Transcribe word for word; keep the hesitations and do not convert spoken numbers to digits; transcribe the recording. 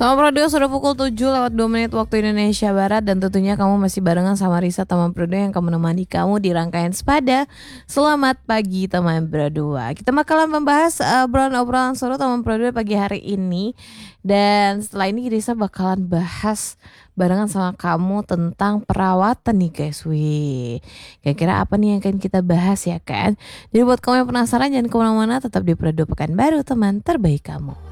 Teman Prodio sudah pukul tujuh lewat dua menit waktu Indonesia Barat. Dan tentunya kamu masih barengan sama Risa teman Prodio yang akan menemani kamu di rangkaian Sepada. Selamat pagi teman berdua. Kita bakalan membahas uh, obrolan-obrolan seru teman Prodio pagi hari ini. Dan setelah ini Risa bakalan bahas barengan sama kamu tentang perawatan nih guys. Wih, kira-kira apa nih yang akan kita bahas ya kan? Jadi buat kamu yang penasaran jangan kemana-mana, tetap di Prodio Pekanbaru, teman terbaik kamu.